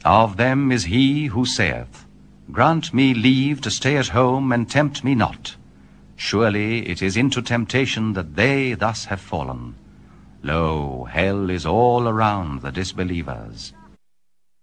Of them is he who saith, Grant me leave to stay at home, and tempt me not. Surely it is into temptation that they thus have fallen. Lo, hell is all around the disbelievers.